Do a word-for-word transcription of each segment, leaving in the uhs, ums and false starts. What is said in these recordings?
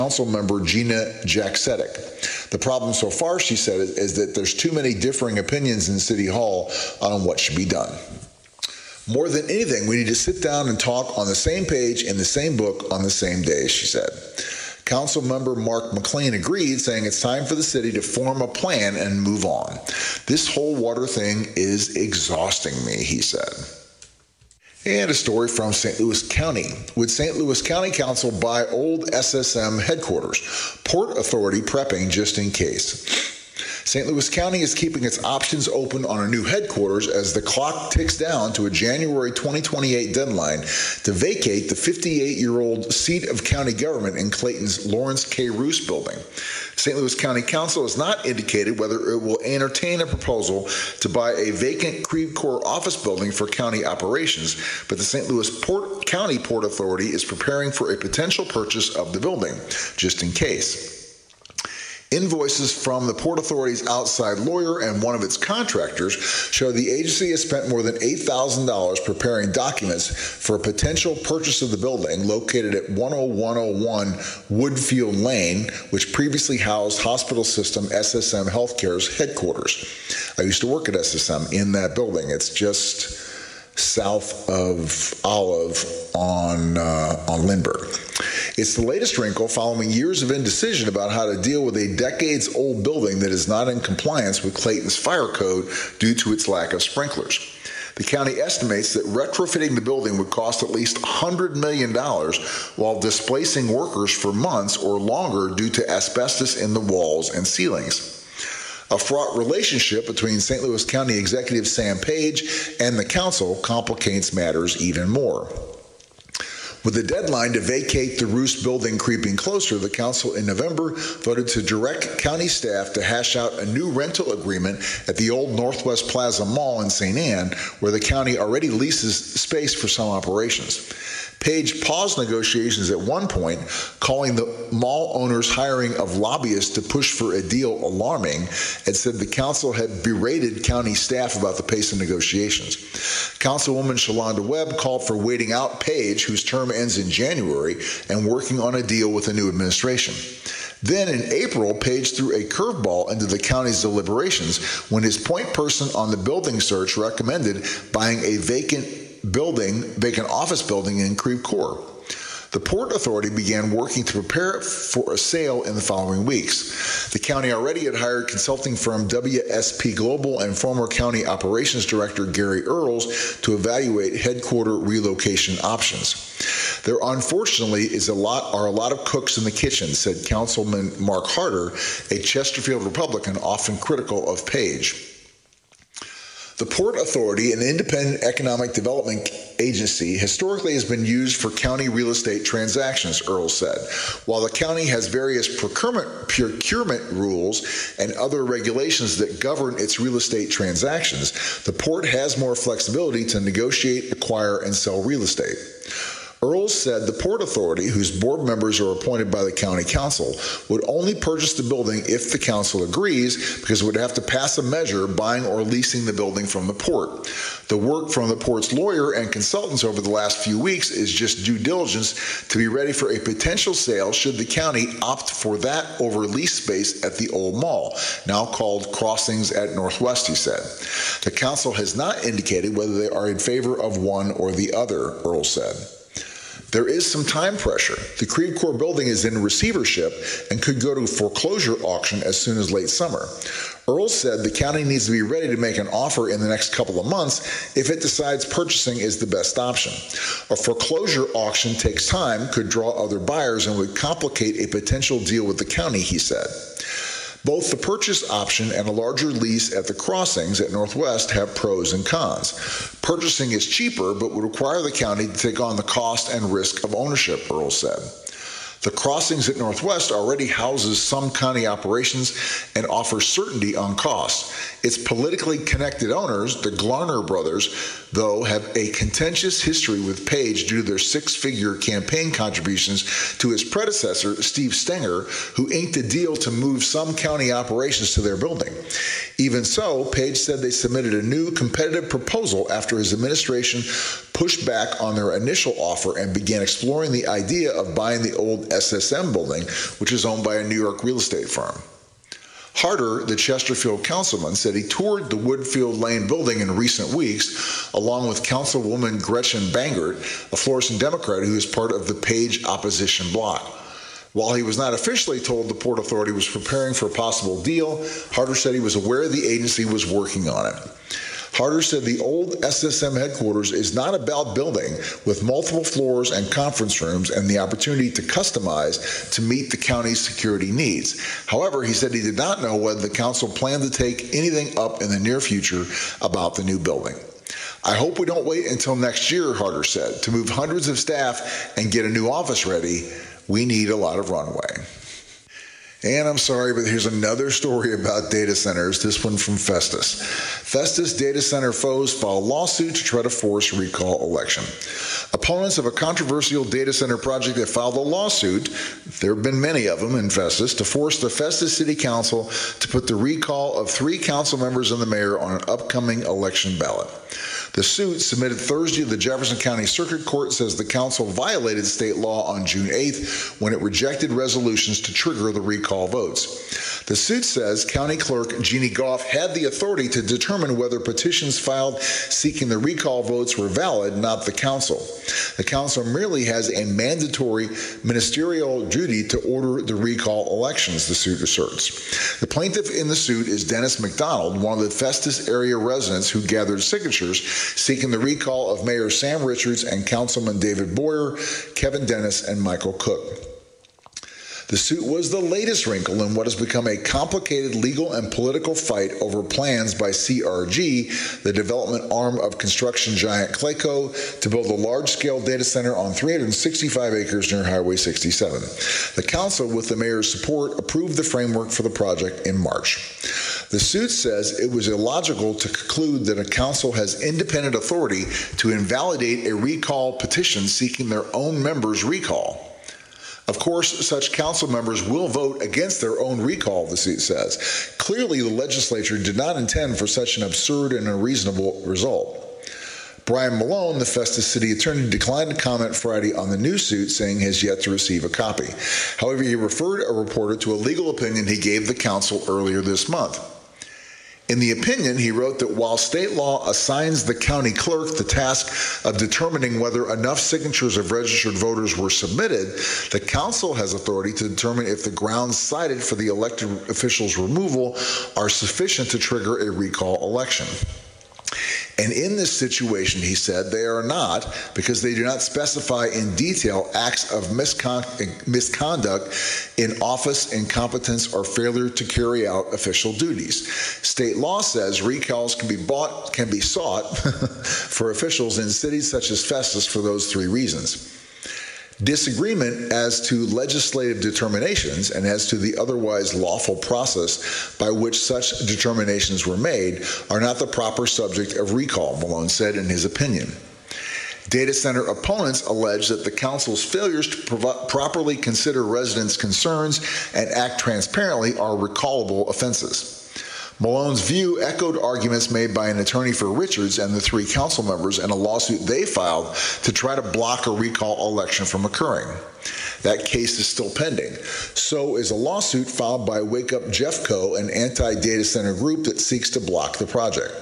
Council member Gina Jacksetic. The problem so far, she said, is, is that there's too many differing opinions in City Hall on what should be done. More than anything, we need to sit down and talk on the same page in the same book on the same day, she said. Council member Mark McLean agreed, saying it's time for the city to form a plan and move on. This whole water thing is exhausting me, he said. And a story from Saint Louis County. Would Saint Louis County Council buy old S S M headquarters? Port Authority prepping just in case. Saint Louis County is keeping its options open on a new headquarters as the clock ticks down to a January twenty twenty-eight deadline to vacate the fifty-eight-year-old seat of county government in Clayton's Lawrence K. Roos building. Saint Louis County Council has not indicated whether it will entertain a proposal to buy a vacant Creve Coeur office building for county operations, but the Saint Louis Port County Port Authority is preparing for a potential purchase of the building, just in case. Invoices from the Port Authority's outside lawyer and one of its contractors show the agency has spent more than eight thousand dollars preparing documents for a potential purchase of the building located at one oh one oh one Woodfield Lane, which previously housed hospital system S S M Healthcare's headquarters. I used to work at S S M in that building. It's just south of Olive on uh, on Lindbergh. It's the latest wrinkle following years of indecision about how to deal with a decades-old building that is not in compliance with Clayton's fire code due to its lack of sprinklers. The county estimates that retrofitting the building would cost at least one hundred million dollars while displacing workers for months or longer due to asbestos in the walls and ceilings. A fraught relationship between Saint Louis County Executive Sam Page and the council complicates matters even more. With the deadline to vacate the Roos building creeping closer, the council in November voted to direct county staff to hash out a new rental agreement at the old Northwest Plaza Mall in Saint Anne, where the county already leases space for some operations. Page paused negotiations at one point, calling the mall owner's hiring of lobbyists to push for a deal alarming, and said the council had berated county staff about the pace of negotiations. Councilwoman Shalonda Webb called for waiting out Page, whose term ends in January, and working on a deal with the new administration. Then in April, Page threw a curveball into the county's deliberations when his point person on the building search recommended buying a vacant building, vacant office building in Creve Coeur. The Port Authority began working to prepare it for a sale in the following weeks. The county already had hired consulting firm W S P Global and former county operations director Gary Earls to evaluate headquarter relocation options. There unfortunately is a lot are a lot of cooks in the kitchen, said Councilman Mark Harder, a Chesterfield Republican often critical of Page. The Port Authority, an independent economic development agency, historically has been used for county real estate transactions, Earls said. While the county has various procurement, procurement rules and other regulations that govern its real estate transactions, the port has more flexibility to negotiate, acquire, and sell real estate. Earls said the Port Authority, whose board members are appointed by the county council, would only purchase the building if the council agrees, because it would have to pass a measure buying or leasing the building from the port. The work from the port's lawyer and consultants over the last few weeks is just due diligence to be ready for a potential sale should the county opt for that over lease space at the old mall, now called Crossings at Northwest, he said. The council has not indicated whether they are in favor of one or the other, Earls said. There is some time pressure. The Creve Coeur building is in receivership and could go to foreclosure auction as soon as late summer. Earls said the county needs to be ready to make an offer in the next couple of months if it decides purchasing is the best option. A foreclosure auction takes time, could draw other buyers, and would complicate a potential deal with the county, he said. Both the purchase option and a larger lease at the Crossings at Northwest have pros and cons. Purchasing is cheaper, but would require the county to take on the cost and risk of ownership, Earls said. The Crossings at Northwest already houses some county operations and offers certainty on cost. Its politically connected owners, the Glarner brothers, though, have a contentious history with Page due to their six-figure campaign contributions to his predecessor, Steve Stenger, who inked a deal to move some county operations to their building. Even so, Page said they submitted a new competitive proposal after his administration pushed back on their initial offer and began exploring the idea of buying the old S S M building, which is owned by a New York real estate firm. Harder, the Chesterfield councilman, said he toured the Woodfield Lane building in recent weeks, along with Councilwoman Gretchen Bangert, a Florissant Democrat who is part of the Page opposition bloc. While he was not officially told the Port Authority was preparing for a possible deal, Harder said he was aware the agency was working on it. Harder said the old S S M headquarters is not a bad building with multiple floors and conference rooms and the opportunity to customize to meet the county's security needs. However, he said he did not know whether the council planned to take anything up in the near future about the new building. I hope we don't wait until next year, Harder said, to move hundreds of staff and get a new office ready. We need a lot of runway. And I'm sorry, but here's another story about data centers, this one from Festus. Festus data center foes file lawsuit to try to force recall election. Opponents of a controversial data center project have filed a lawsuit, there have been many of them in Festus, to force the Festus City Council to put the recall of three council members and the mayor on an upcoming election ballot. The suit, submitted Thursday to the Jefferson County Circuit Court, says the council violated state law on June eighth when it rejected resolutions to trigger the recall votes. The suit says County Clerk Jeannie Goff had the authority to determine whether petitions filed seeking the recall votes were valid, not the council. The council merely has a mandatory ministerial duty to order the recall elections, the suit asserts. The plaintiff in the suit is Dennis McDonald, one of the Festus area residents who gathered signatures seeking the recall of Mayor Sam Richards and Councilman David Boyer, Kevin Dennis, and Michael Cook. The suit was the latest wrinkle in what has become a complicated legal and political fight over plans by C R G, the development arm of construction giant Clayco, to build a large-scale data center on three hundred sixty-five acres near Highway sixty-seven. The council, with the mayor's support, approved the framework for the project in March. The suit says it was illogical to conclude that a council has independent authority to invalidate a recall petition seeking their own members' recall. Of course, such council members will vote against their own recall, the suit says. Clearly, the legislature did not intend for such an absurd and unreasonable result. Brian Malone, the Festus city attorney, declined to comment Friday on the new suit, saying he has yet to receive a copy. However, he referred a reporter to a legal opinion he gave the council earlier this month. In the opinion, he wrote that while state law assigns the county clerk the task of determining whether enough signatures of registered voters were submitted, the council has authority to determine if the grounds cited for the elected official's removal are sufficient to trigger a recall election. And in this situation, he said, they are not, because they do not specify in detail acts of miscon- misconduct in office, incompetence, or failure to carry out official duties. State law says recalls can be bought, can be sought for officials in cities such as Festus for those three reasons. Disagreement as to legislative determinations and as to the otherwise lawful process by which such determinations were made are not the proper subject of recall, Malone said in his opinion. Data center opponents allege that the council's failures to prov- properly consider residents' concerns and act transparently are recallable offenses. Malone's view echoed arguments made by an attorney for Richards and the three council members in a lawsuit they filed to try to block a recall election from occurring. That case is still pending. So is a lawsuit filed by Wake Up Jeffco, an anti-data center group that seeks to block the project.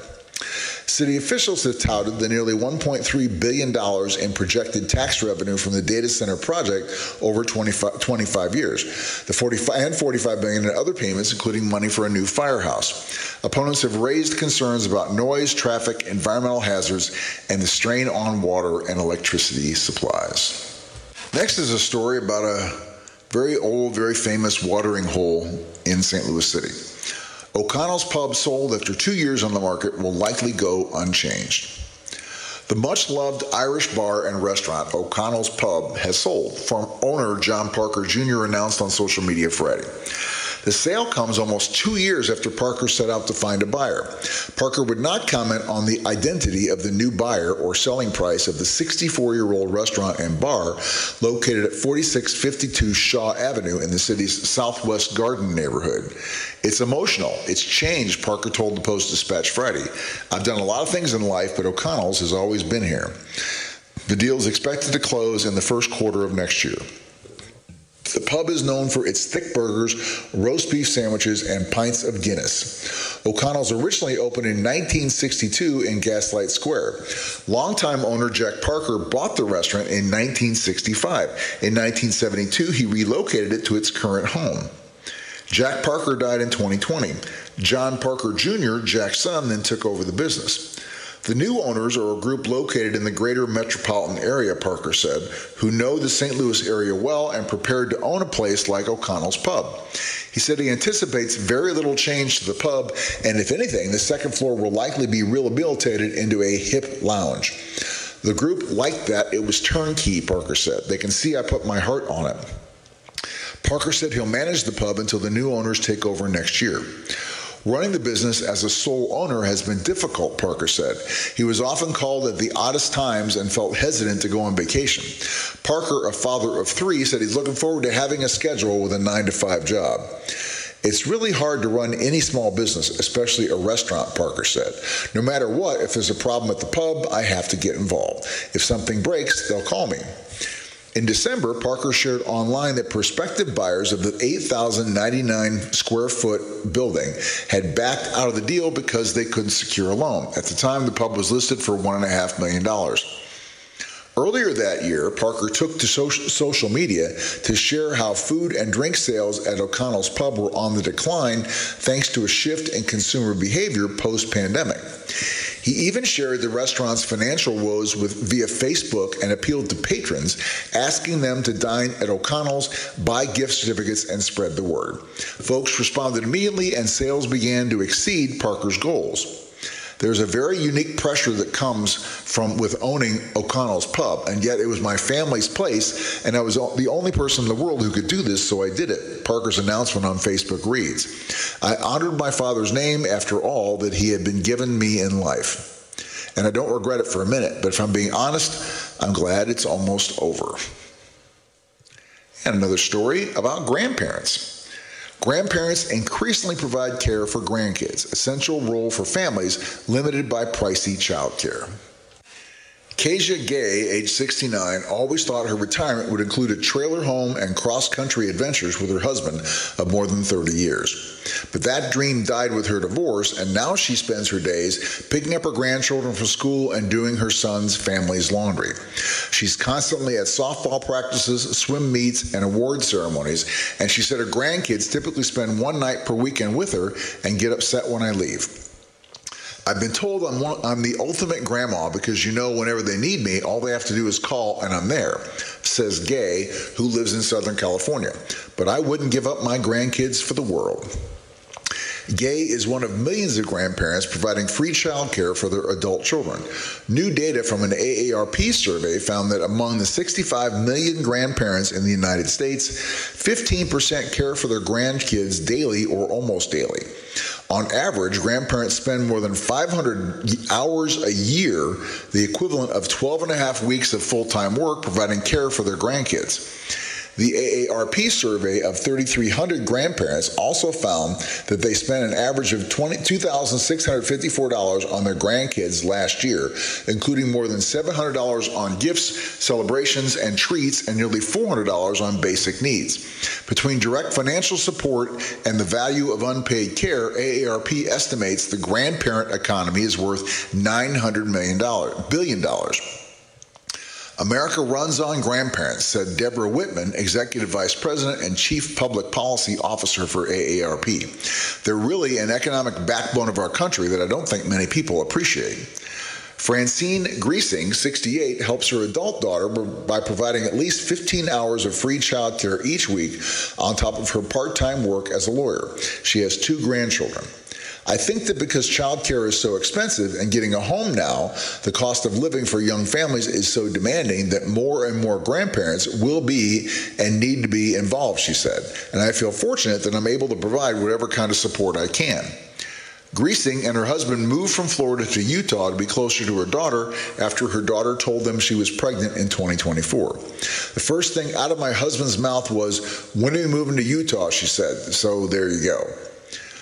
City officials have touted the nearly one point three billion dollars in projected tax revenue from the data center project over twenty-five, twenty-five years, the forty-five and forty-five billion dollars in other payments, including money for a new firehouse. Opponents have raised concerns about noise, traffic, environmental hazards, and the strain on water and electricity supplies. Next is a story about a very old, very famous watering hole in Saint Louis City. O'Connell's Pub, sold after two years on the market, will likely go unchanged. The much-loved Irish bar and restaurant, O'Connell's Pub, has sold, from owner John Parker Junior announced on social media Friday. The sale comes almost two years after Parker set out to find a buyer. Parker would not comment on the identity of the new buyer or selling price of the sixty-four-year-old restaurant and bar located at forty-six fifty-two Shaw Avenue in the city's Southwest Garden neighborhood. It's emotional. It's changed, Parker told the Post-Dispatch Friday. I've done a lot of things in life, but O'Connell's has always been here. The deal is expected to close in the first quarter of next year. The pub is known for its thick burgers, roast beef sandwiches, and pints of Guinness. O'Connell's originally opened in nineteen sixty-two in Gaslight Square. Longtime owner Jack Parker bought the restaurant in nineteen sixty-five. In nineteen seventy-two, he relocated it to its current home. Jack Parker died in twenty twenty. John Parker Junior, Jack's son, then took over the business. The new owners are a group located in the greater metropolitan area, Parker said, who know the Saint Louis area well and prepared to own a place like O'Connell's Pub. He said he anticipates very little change to the pub, and if anything, the second floor will likely be rehabilitated into a hip lounge. The group liked that. It was turnkey, Parker said. They can see I put my heart on it. Parker said he'll manage the pub until the new owners take over next year. Running the business as a sole owner has been difficult, Parker said. He was often called at the oddest times and felt hesitant to go on vacation. Parker, a father of three, said he's looking forward to having a schedule with a nine to five job. It's really hard to run any small business, especially a restaurant, Parker said. No matter what, if there's a problem at the pub, I have to get involved. If something breaks, they'll call me. In December, Parker shared online that prospective buyers of the eight thousand ninety-nine square foot building had backed out of the deal because they couldn't secure a loan. At the time, the pub was listed for one point five million dollars. Earlier that year, Parker took to social media to share how food and drink sales at O'Connell's Pub were on the decline thanks to a shift in consumer behavior post-pandemic. He even shared the restaurant's financial woes with via Facebook and appealed to patrons, asking them to dine at O'Connell's, buy gift certificates, and spread the word. Folks responded immediately, and sales began to exceed Parker's goals. There's a very unique pressure that comes from with owning O'Connell's Pub, and yet it was my family's place, and I was the only person in the world who could do this, so I did it, Parker's announcement on Facebook reads. I honored my father's name after all that he had been given me in life. And I don't regret it for a minute, but if I'm being honest, I'm glad it's almost over. And another story about grandparents. Grandparents increasingly provide care for grandkids, essential role for families limited by pricey child care. Kezia Gay, age sixty-nine, always thought her retirement would include a trailer home and cross-country adventures with her husband of more than thirty years. But that dream died with her divorce, and now she spends her days picking up her grandchildren from school and doing her son's family's laundry. She's constantly at softball practices, swim meets, and award ceremonies, and she said her grandkids typically spend one night per weekend with her and get upset when I leave. I've been told I'm, one, I'm the ultimate grandma because, you know, whenever they need me, all they have to do is call and I'm there, says Gay, who lives in Southern California. But I wouldn't give up my grandkids for the world. Gay is one of millions of grandparents providing free child care for their adult children. New data from an A A R P survey found that among the sixty-five million grandparents in the United States, fifteen percent care for their grandkids daily or almost daily. On average, grandparents spend more than five hundred hours a year, the equivalent of twelve and a half weeks of full-time work, providing care for their grandkids. The A A R P survey of thirty-three hundred grandparents also found that they spent an average of two thousand six hundred fifty-four dollars on their grandkids last year, including more than seven hundred dollars on gifts, celebrations, and treats, and nearly four hundred dollars on basic needs. Between direct financial support and the value of unpaid care, A A R P estimates the grandparent economy is worth nine hundred billion dollars. America runs on grandparents, said Deborah Whitman, Executive Vice President and Chief Public Policy Officer for A A R P. They're really an economic backbone of our country that I don't think many people appreciate. Francine Griesing, sixty-eight, helps her adult daughter by providing at least fifteen hours of free child care each week on top of her part-time work as a lawyer. She has two grandchildren. I think that because child care is so expensive and getting a home now, the cost of living for young families is so demanding that more and more grandparents will be and need to be involved, she said. And I feel fortunate that I'm able to provide whatever kind of support I can. Griesing and her husband moved from Florida to Utah to be closer to her daughter after her daughter told them she was pregnant in twenty twenty-four. The first thing out of my husband's mouth was, "When are you moving to Utah?" she said. So there you go.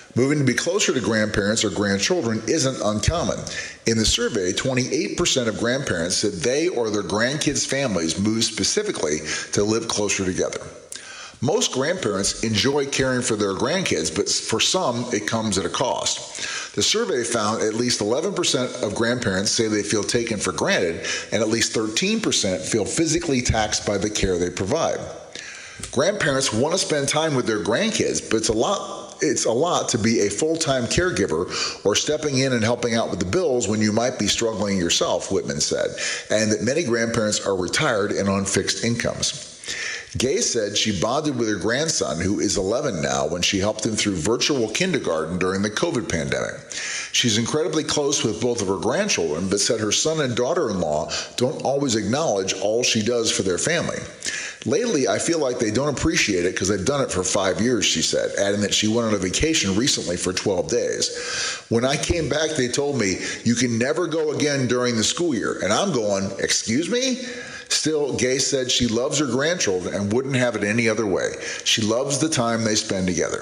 Moving to be closer to grandparents or grandchildren isn't uncommon. In the survey, twenty-eight percent of grandparents said they or their grandkids' families moved specifically to live closer together. Most grandparents enjoy caring for their grandkids, but for some, it comes at a cost. The survey found at least eleven percent of grandparents say they feel taken for granted, and at least thirteen percent feel physically taxed by the care they provide. Grandparents want to spend time with their grandkids, but it's a lot It's a lot to be a full-time caregiver or stepping in and helping out with the bills when you might be struggling yourself, Whitman said, and that many grandparents are retired and on fixed incomes. Gay said she bonded with her grandson, who is eleven now, when she helped him through virtual kindergarten during the COVID pandemic. She's incredibly close with both of her grandchildren, but said her son and daughter-in-law don't always acknowledge all she does for their family. Lately, I feel like they don't appreciate it because they've done it for five years, she said, adding that she went on a vacation recently for twelve days. When I came back, they told me, you can never go again during the school year. And I'm going, excuse me? Still, Gay said she loves her grandchildren and wouldn't have it any other way. She loves the time they spend together.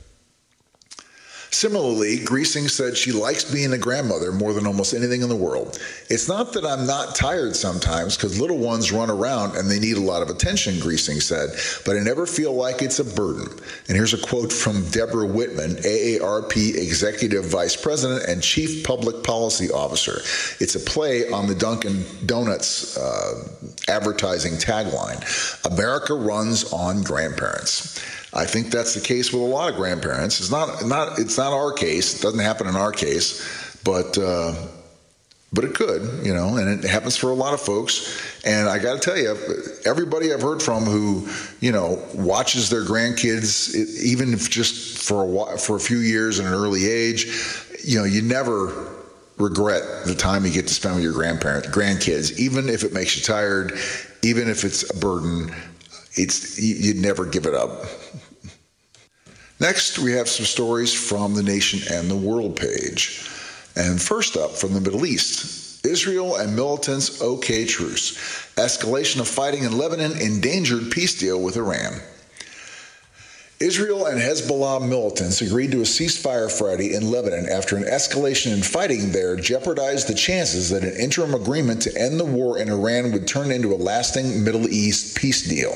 Similarly, Griesing said she likes being a grandmother more than almost anything in the world. It's not that I'm not tired sometimes because little ones run around and they need a lot of attention, Griesing said, but I never feel like it's a burden. And here's a quote from Deborah Whitman, A A R P Executive Vice President and Chief Public Policy Officer. It's a play on the Dunkin' Donuts uh, advertising tagline, America runs on grandparents. I think that's the case with a lot of grandparents. It's not not it's not our case. It doesn't happen in our case, but uh, but it could, you know, and it happens for a lot of folks. And I got to tell you, everybody I've heard from who, you know, watches their grandkids, even if just for a while, for a few years at an early age, you know, you never regret the time you get to spend with your grandparents, grandkids, even if it makes you tired, even if it's a burden. It's you'd never give it up. Next, we have some stories from the Nation and the World page. And first up, from the Middle East, Israel and militants okay truce. Escalation of fighting in Lebanon endangered peace deal with Iran. Israel and Hezbollah militants agreed to a ceasefire Friday in Lebanon after an escalation in fighting there jeopardized the chances that an interim agreement to end the war in Iran would turn into a lasting Middle East peace deal.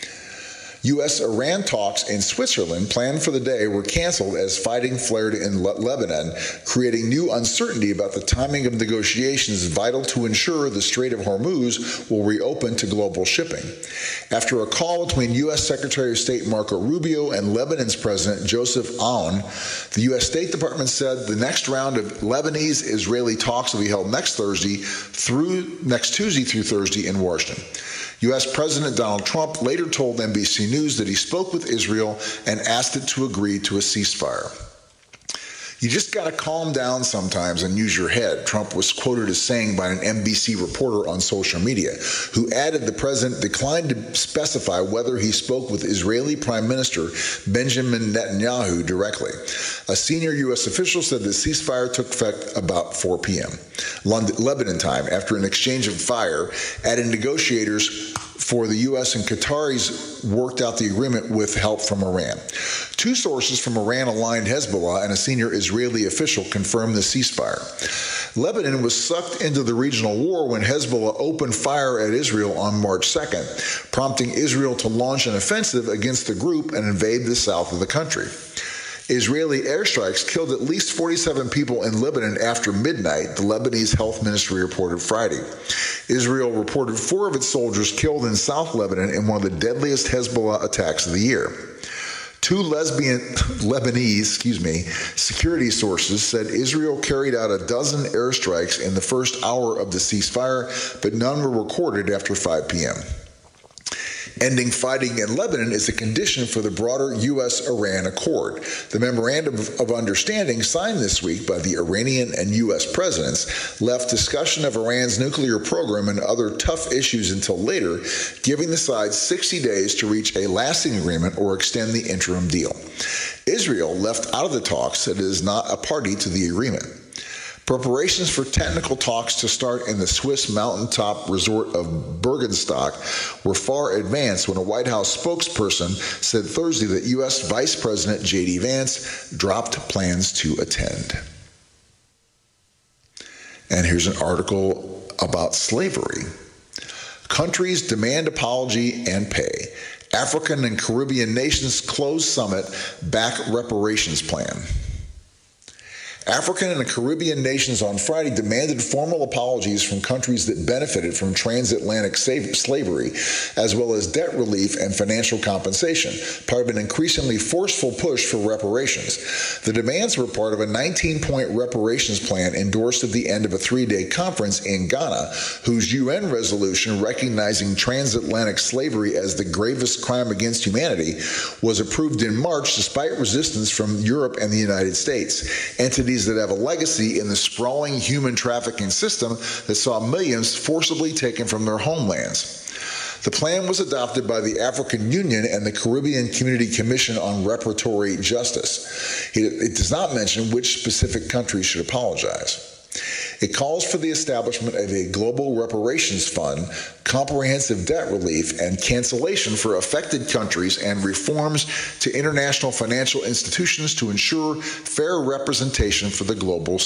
U S Iran talks in Switzerland planned for the day were canceled as fighting flared in Le- Lebanon, creating new uncertainty about the timing of negotiations vital to ensure the Strait of Hormuz will reopen to global shipping. After a call between U S Secretary of State Marco Rubio and Lebanon's President Joseph Aoun, the U S State Department said the next round of Lebanese-Israeli talks will be held next Thursday through next Tuesday through Thursday in Washington. U S President Donald Trump later told N B C News that he spoke with Israel and asked it to agree to a ceasefire. You just got to calm down sometimes and use your head, Trump was quoted as saying by an N B C reporter on social media, who added the president declined to specify whether he spoke with Israeli Prime Minister Benjamin Netanyahu directly. A senior U S official said the ceasefire took effect about four p.m. London, Lebanon time after an exchange of fire, adding negotiators for the U S and Qataris worked out the agreement with help from Iran. Two sources from Iran-aligned Hezbollah and a senior Israeli official confirmed the ceasefire. Lebanon was sucked into the regional war when Hezbollah opened fire at Israel on March second, prompting Israel to launch an offensive against the group and invade the south of the country. Israeli airstrikes killed at least forty-seven people in Lebanon after midnight, the Lebanese health ministry reported Friday. Israel reported four of its soldiers killed in South Lebanon in one of the deadliest Hezbollah attacks of the year. Two lesbian, Lebanese excuse me, security sources said Israel carried out a dozen airstrikes in the first hour of the ceasefire, but none were recorded after five p.m. Ending fighting in Lebanon is a condition for the broader U S Iran accord. The memorandum of understanding signed this week by the Iranian and U S presidents left discussion of Iran's nuclear program and other tough issues until later, giving the sides sixty days to reach a lasting agreement or extend the interim deal. Israel left out of the talks and is not a party to the agreement. Preparations for technical talks to start in the Swiss mountaintop resort of Bergenstock were far advanced when a White House spokesperson said Thursday that U S Vice President J D Vance dropped plans to attend. And here's an article about slavery. Countries demand apology and pay. African and Caribbean nations close summit back reparations plan. African and Caribbean nations on Friday demanded formal apologies from countries that benefited from transatlantic slavery, as well as debt relief and financial compensation, part of an increasingly forceful push for reparations. The demands were part of a nineteen-point reparations plan endorsed at the end of a three-day conference in Ghana, whose U N resolution recognizing transatlantic slavery as the gravest crime against humanity was approved in March despite resistance from Europe and the United States. Entities that have a legacy in the sprawling human trafficking system that saw millions forcibly taken from their homelands. The plan was adopted by the African Union and the Caribbean Community Commission on Reparatory Justice. It, it does not mention which specific countries should apologize. It calls for the establishment of a global reparations fund, comprehensive debt relief, and cancellation for affected countries, and reforms to international financial institutions to ensure fair representation for the global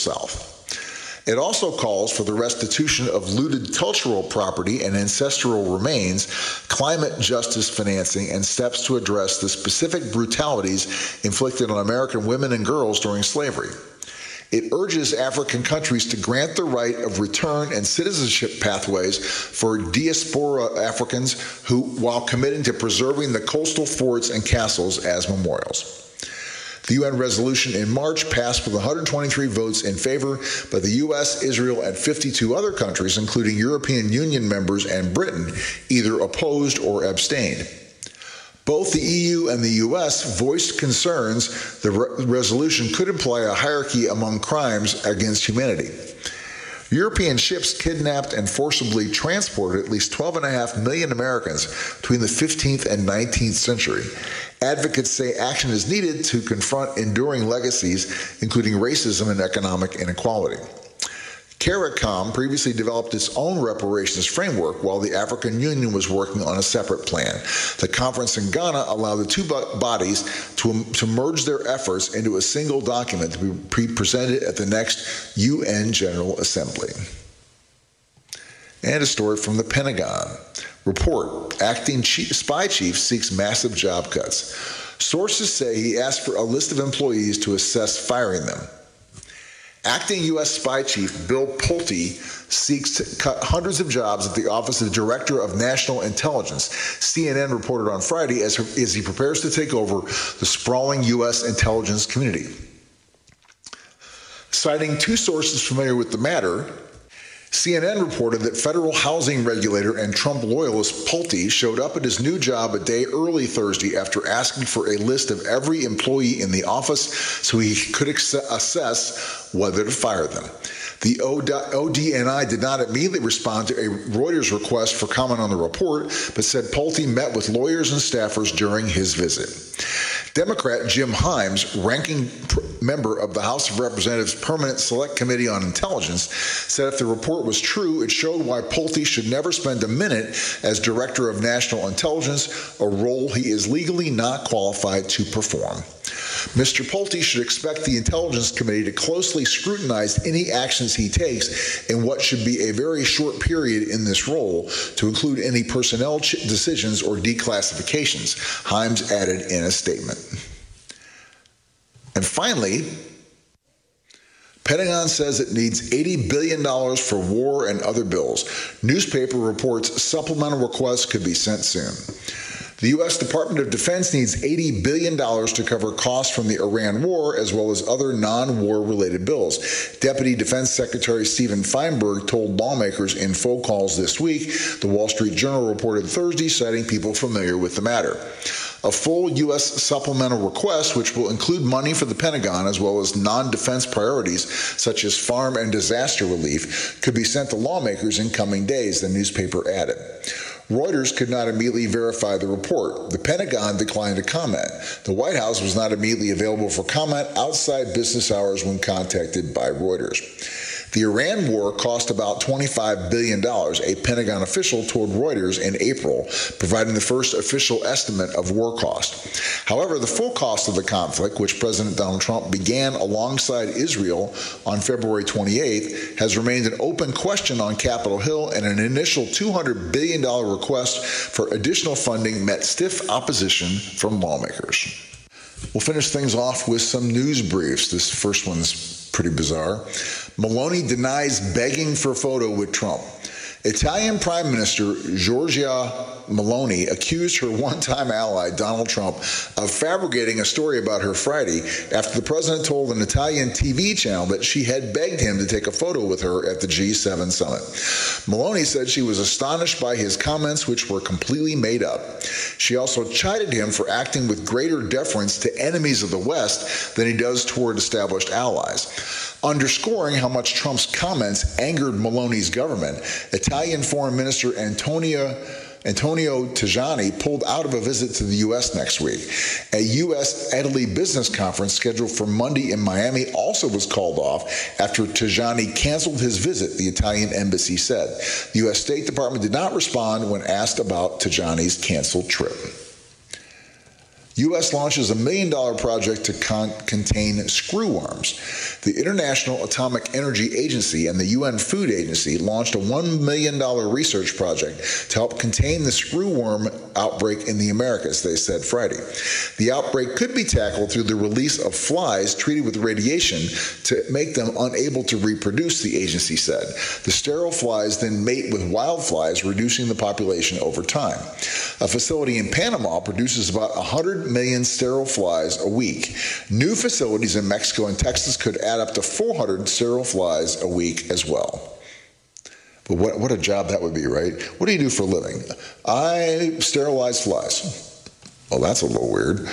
South. It also calls for the restitution of looted cultural property and ancestral remains, climate justice financing, and steps to address the specific brutalities inflicted on American women and girls during slavery. It urges African countries to grant the right of return and citizenship pathways for diaspora Africans who, while committing to preserving the coastal forts and castles as memorials. The U N resolution in March passed with one hundred twenty-three votes in favor, but the U S, Israel, and fifty-two other countries, including European Union members and Britain, either opposed or abstained. Both the E U and the U S voiced concerns the re- resolution could imply a hierarchy among crimes against humanity. European ships kidnapped and forcibly transported at least twelve point five million Americans between the fifteenth and nineteenth century. Advocates say action is needed to confront enduring legacies, including racism and economic inequality. CARICOM previously developed its own reparations framework while the African Union was working on a separate plan. The conference in Ghana allowed the two bodies to, to merge their efforts into a single document to be presented at the next U N General Assembly. And a story from the Pentagon. Report, acting chief, spy chief seeks massive job cuts. Sources say he asked for a list of employees to assess firing them. Acting U S spy chief Bill Pulte seeks to cut hundreds of jobs at the Office of Director of National Intelligence, C N N reported on Friday, as, as he prepares to take over the sprawling U S intelligence community. Citing two sources familiar with the matter, C N N reported that federal housing regulator and Trump loyalist Pulte showed up at his new job a day early Thursday after asking for a list of every employee in the office so he could ex- assess whether to fire them. The O D N I did not immediately respond to a Reuters request for comment on the report, but said Pulte met with lawyers and staffers during his visit. Democrat Jim Himes, ranking pr- member of the House of Representatives Permanent Select Committee on Intelligence, said if the report was true, it showed why Pulte should never spend a minute as Director of National Intelligence, a role he is legally not qualified to perform. Mister Pulte should expect the Intelligence Committee to closely scrutinize any actions he takes in what should be a very short period in this role, to include any personnel ch- decisions or declassifications, Himes added in a statement. And finally, Pentagon says it needs eighty billion dollars for war and other bills. Newspaper reports supplemental requests could be sent soon. The U S Department of Defense needs eighty billion dollars to cover costs from the Iran war, as well as other non-war related bills. Deputy Defense Secretary Stephen Feinberg told lawmakers in phone calls this week, the Wall Street Journal reported Thursday, citing people familiar with the matter. A full U S supplemental request, which will include money for the Pentagon as well as non-defense priorities such as farm and disaster relief, could be sent to lawmakers in coming days, the newspaper added. Reuters could not immediately verify the report. The Pentagon declined to comment. The White House was not immediately available for comment outside business hours when contacted by Reuters. The Iran war cost about twenty-five billion dollars, a Pentagon official told Reuters in April, providing the first official estimate of war cost. However, the full cost of the conflict, which President Donald Trump began alongside Israel on February twenty-eighth, has remained an open question on Capitol Hill, and an initial two hundred billion dollars request for additional funding met stiff opposition from lawmakers. We'll finish things off with some news briefs. This first one's pretty bizarre. Meloni denies begging for a photo with Trump. Italian Prime Minister Giorgia Meloni accused her one-time ally, Donald Trump, of fabricating a story about her Friday after the president told an Italian T V channel that she had begged him to take a photo with her at the G seven summit. Meloni said she was astonished by his comments, which were completely made up. She also chided him for acting with greater deference to enemies of the West than he does toward established allies. Underscoring how much Trump's comments angered Meloni's government, Italian Foreign Minister Antonio Antonio Tajani pulled out of a visit to the U S next week. A U S Italy business conference scheduled for Monday in Miami also was called off after Tajani canceled his visit, the Italian embassy said. The U S State Department did not respond when asked about Tajani's canceled trip. U S launches a million-dollar project to con- contain screwworms. The International Atomic Energy Agency and the U N Food Agency launched a one million dollars research project to help contain the screwworm outbreak in the Americas, they said Friday. The outbreak could be tackled through the release of flies treated with radiation to make them unable to reproduce, the agency said. The sterile flies then mate with wild flies, reducing the population over time. A facility in Panama produces about one hundred million sterile flies a week. New facilities in Mexico and Texas could add up to four hundred sterile flies a week as well. But what, what a job that would be, right? What do you do for a living? I sterilize flies. Well, that's a little weird.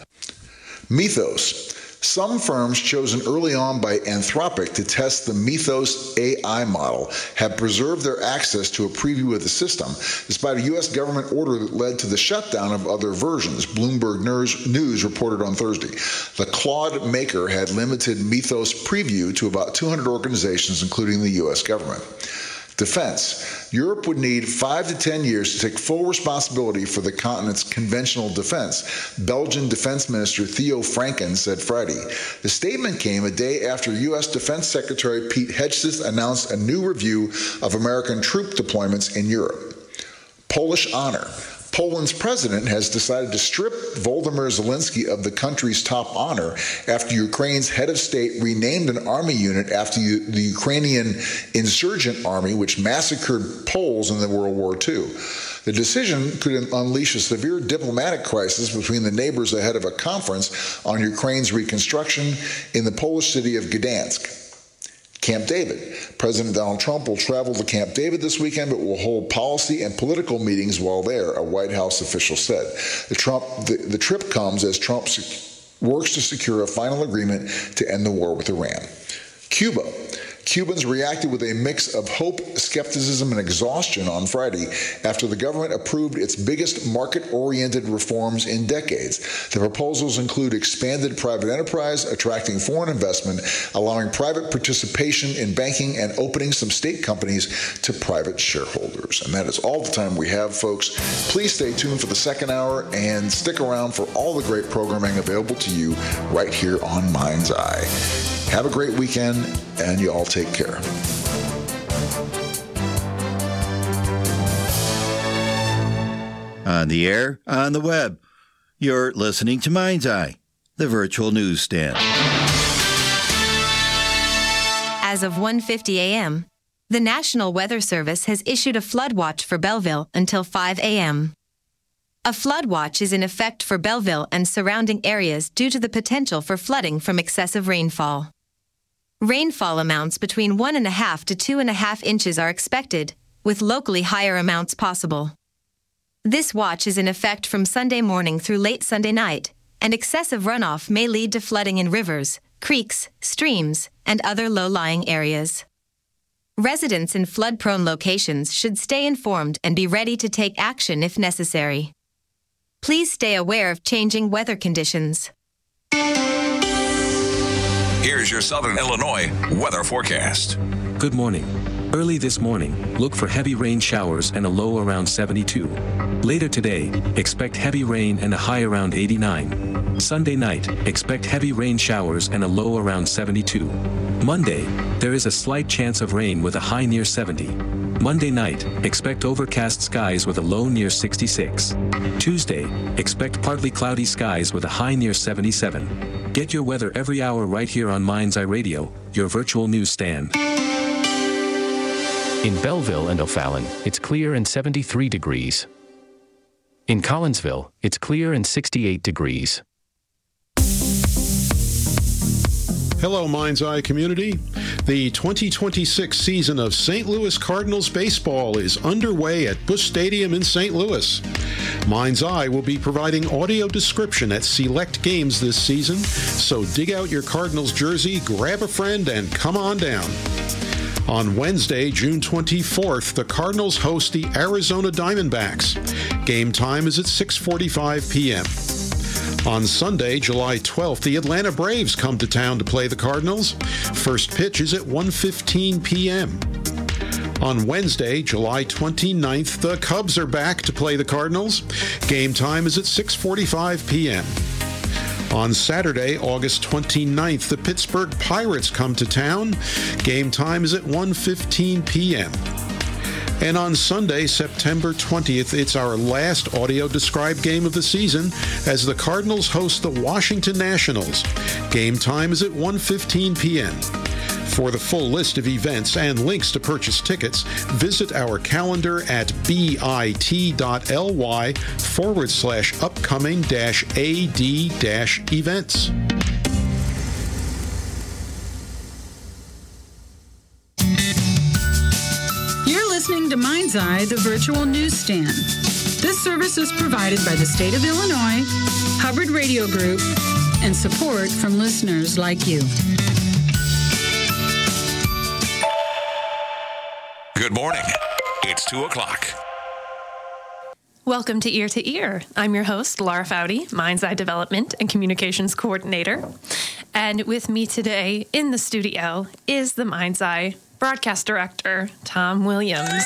Mythos. Some firms chosen early on by Anthropic to test the Mythos A I model have preserved their access to a preview of the system, despite a U S government order that led to the shutdown of other versions, Bloomberg News reported on Thursday. The Claude maker had limited Mythos preview to about two hundred organizations, including the U S government. Defense. Europe would need five to ten years to take full responsibility for the continent's conventional defense, Belgian Defense Minister Theo Franken said Friday. The statement came a day after U S Defense Secretary Pete Hegseth announced a new review of American troop deployments in Europe. Polish honor. Poland's president has decided to strip Volodymyr Zelensky of the country's top honor after Ukraine's head of state renamed an army unit after the Ukrainian insurgent army, which massacred Poles in the World War Two. The decision could unleash a severe diplomatic crisis between the neighbors ahead of a conference on Ukraine's reconstruction in the Polish city of Gdansk. Camp David. President Donald Trump will travel to Camp David this weekend, but will hold policy and political meetings while there, a White House official said. The, Trump, the, the trip comes as Trump sec- works to secure a final agreement to end the war with Iran. Cuba. Cubans reacted with a mix of hope, skepticism, and exhaustion on Friday after the government approved its biggest market-oriented reforms in decades. The proposals include expanded private enterprise, attracting foreign investment, allowing private participation in banking, and opening some state companies to private shareholders. And that is all the time we have, folks. Please stay tuned for the second hour and stick around for all the great programming available to you right here on Mind's Eye. Have a great weekend, and you all take care. On the air, on the web, you're listening to Mind's Eye, the virtual newsstand. As of one fifty a.m., the National Weather Service has issued a flood watch for Belleville until five a.m. A flood watch is in effect for Belleville and surrounding areas due to the potential for flooding from excessive rainfall. Rainfall amounts between one and a half to two and a half inches are expected, with locally higher amounts possible. This watch is in effect from Sunday morning through late Sunday night, and excessive runoff may lead to flooding in rivers, creeks, streams, and other low-lying areas. Residents in flood-prone locations should stay informed and be ready to take action if necessary. Please stay aware of changing weather conditions. Here's your Southern Illinois weather forecast. Good morning. Early this morning, look for heavy rain showers and a low around seventy-two. Later today, expect heavy rain and a high around eighty-nine. Sunday night, expect heavy rain showers and a low around seventy-two. Monday, there is a slight chance of rain with a high near seventy. Monday night, expect overcast skies with a low near sixty-six. Tuesday, expect partly cloudy skies with a high near seventy-seven. Get your weather every hour right here on Mind's Eye Radio, your virtual newsstand. In Belleville and O'Fallon, it's clear and seventy-three degrees. In Collinsville, it's clear and sixty-eight degrees. Hello, Mind's Eye community. The twenty twenty-six season of Saint Louis Cardinals baseball is underway at Busch Stadium in Saint Louis. Mind's Eye will be providing audio description at select games this season, so dig out your Cardinals jersey, grab a friend, and come on down. On Wednesday, June twenty-fourth, the Cardinals host the Arizona Diamondbacks. Game time is at six forty-five p.m. On Sunday, July twelfth, the Atlanta Braves come to town to play the Cardinals. First pitch is at one fifteen p.m. On Wednesday, July twenty-ninth, the Cubs are back to play the Cardinals. Game time is at six forty-five p.m. On Saturday, August twenty-ninth, the Pittsburgh Pirates come to town. Game time is at one fifteen p.m. And on Sunday, September twentieth, it's our last audio-described game of the season as the Cardinals host the Washington Nationals. Game time is at one fifteen p.m. For the full list of events and links to purchase tickets, visit our calendar at bit.ly forward slash upcoming dash AD dash events. You're listening to Mind's Eye, the virtual newsstand. This service is provided by the state of Illinois, Hubbard Radio Group, and support from listeners like you. Good morning. It's two o'clock. Welcome to Ear to Ear. I'm your host, Laura Foudy, Mind's Eye Development and Communications Coordinator. And with me today in the studio is the Mind's Eye Broadcast Director, Tom Williams.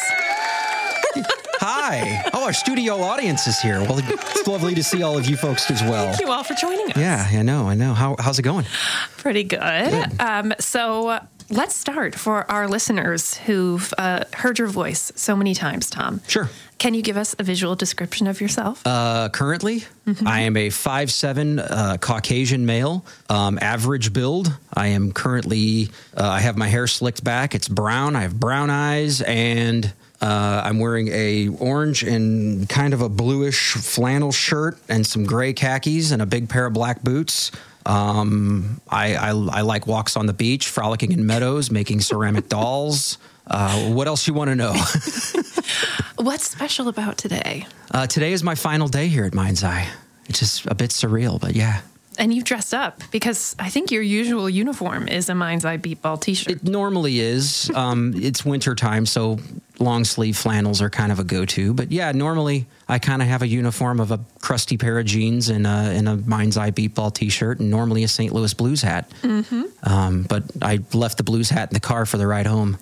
Hi. Oh, our studio audience is here. Well, it's lovely to see all of you folks as well. Thank you all for joining us. Yeah, I know, I know. How, how's it going? Pretty good. Good. Um, so let's start for our listeners who've uh, heard your voice so many times, Tom. Sure. Can you give us a visual description of yourself? Uh, currently, mm-hmm. I am a five seven uh, Caucasian male, um, average build. I am currently, uh, I have my hair slicked back. It's brown. I have brown eyes, and uh, I'm wearing a orange and kind of a bluish flannel shirt and some gray khakis and a big pair of black boots. Um, I, I, I like walks on the beach, frolicking in meadows, making ceramic dolls. Uh, what else you want to know? What's special about today? Uh, today is my final day here at Mind's Eye. It's just a bit surreal, but yeah. And you've dressed up because I think your usual uniform is a Mind's Eye Beat Ball t-shirt. It normally is. Um, it's winter time, so long sleeve flannels are kind of a go-to. But yeah, normally I kind of have a uniform of a crusty pair of jeans and a, and a Mind's Eye Beat Ball t-shirt and normally a Saint Louis Blues hat. Mm-hmm. Um, but I left the Blues hat in the car for the ride home.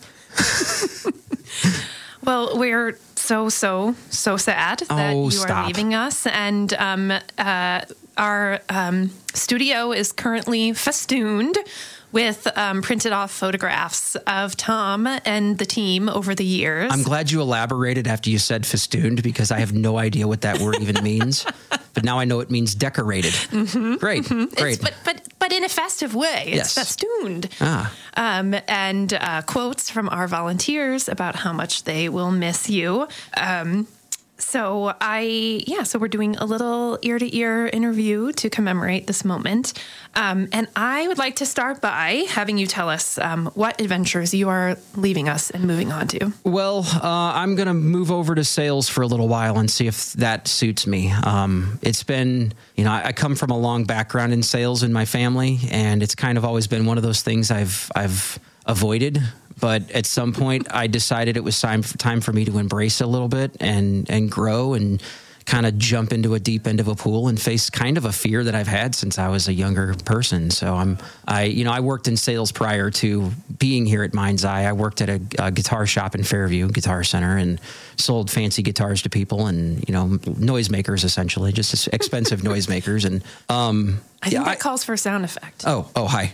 Well, we're so, so, so sad that oh, you stop. are leaving us. And um, uh, our um, studio is currently festooned with um, printed off photographs of Tom and the team over the years. I'm glad you elaborated after you said festooned because I have no idea what that word even means. But now I know it means decorated. Mm-hmm, great, mm-hmm. great. It's, but, but, but in a festive way. It's yes. festooned. Ah. Um, and uh, quotes from our volunteers about how much they will miss you. Um, So I, yeah, so we're doing a little ear-to-ear interview to commemorate this moment. Um, and I would like to start by having you tell us um, what adventures you are leaving us and moving on to. Well, uh, I'm going to move over to sales for a little while and see if that suits me. Um, it's been, you know, I, I come from a long background in sales in my family, and it's kind of always been one of those things I've I've avoided. But at some point, I decided it was time for, time for me to embrace it a little bit and, and grow and kind of jump into a deep end of a pool and face kind of a fear that I've had since I was a younger person. So I'm, I, you know, I worked in sales prior to being here at Mind's Eye. I worked at a, a guitar shop in Fairview, Guitar Center, and sold fancy guitars to people and, you know, noisemakers, essentially, just expensive noisemakers. And, um, I think yeah, that I, calls for a sound effect. Oh, oh, hi.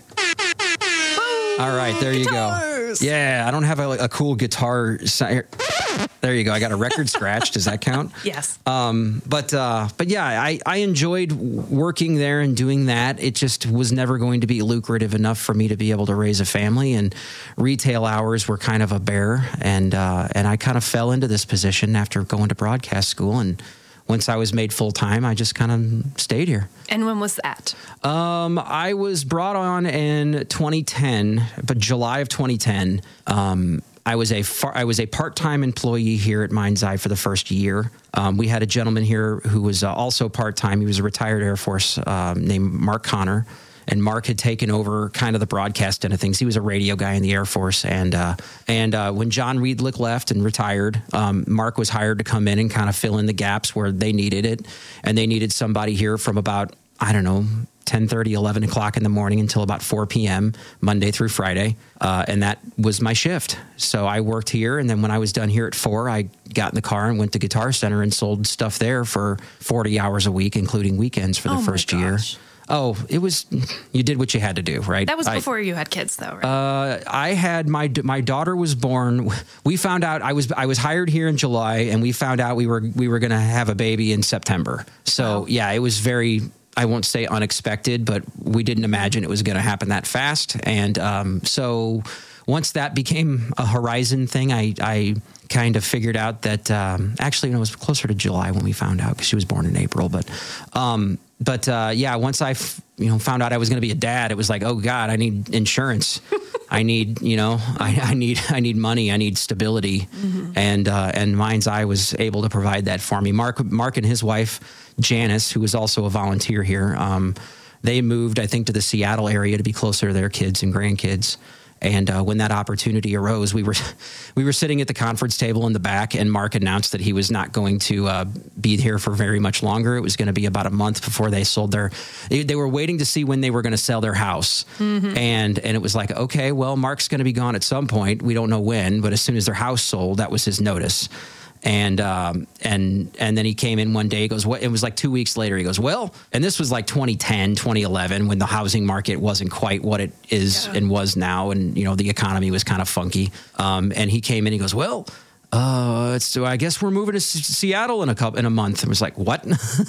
All right, there you Guitars. go. Yeah, I don't have a, a cool guitar. Si- there you go. I got a record scratch. Does that count? Yes. Um, but uh, but yeah, I, I enjoyed working there and doing that. It just was never going to be lucrative enough for me to be able to raise a family, and retail hours were kind of a bear. And uh, and I kind of fell into this position after going to broadcast school. And once I was made full time, I just kind of stayed here. And when was that? Um, I was brought on in twenty ten, but July of twenty ten. Um, I was a far, I was a part-time employee here at Mind's Eye for the first year. Um, we had a gentleman here who was uh, also part-time. He was a retired Air Force um, named Mark Connor. And Mark had taken over kind of the broadcast end of things. He was a radio guy in the Air Force. And uh, and uh, when John Riedlich left and retired, um, Mark was hired to come in and kind of fill in the gaps where they needed it. And they needed somebody here from about, I don't know, ten thirty, eleven o'clock in the morning until about four p.m., Monday through Friday. Uh, and that was my shift. So I worked here. And then when I was done here at four, I got in the car and went to Guitar Center and sold stuff there for forty hours a week, including weekends for the oh first my year. gosh. Oh, it was, you did what you had to do, right? That was I, before you had kids, though, right? Uh, I had my my daughter was born. We found out I was I was hired here in July, and we found out we were we were going to have a baby in September. So Wow. yeah, it was very, I won't say unexpected, but we didn't imagine it was going to happen that fast. And um, so once that became a horizon thing, I I kind of figured out that um, actually, you know, it was closer to July when we found out because she was born in April, but. Um, But uh, yeah, once I, f- you know, found out I was going to be a dad, it was like, oh God, I need insurance. I need, you know, I, I need, I need money. I need stability, mm-hmm. and uh, and Mind's Eye was able to provide that for me. Mark, Mark, and his wife Janice, who was also a volunteer here, um, they moved, I think, to the Seattle area to be closer to their kids and grandkids. And uh, when that opportunity arose, we were we were sitting at the conference table in the back, and Mark announced that he was not going to uh, be here for very much longer. It was going to be about a month before they sold their. They, they were waiting to see when they were going to sell their house, mm-hmm. and and it was like, okay, well, Mark's going to be gone at some point. We don't know when, but as soon as their house sold, that was his notice. And um, and and then he came in one day. He goes, "What?" It was like two weeks later. He goes, "Well," and this was like twenty ten, twenty eleven, when the housing market wasn't quite what it is yeah. and was now, and you know the economy was kind of funky. Um, and he came in. He goes, "Well, uh, so I guess we're moving to S- Seattle in a couple in a month." And was like, "What?"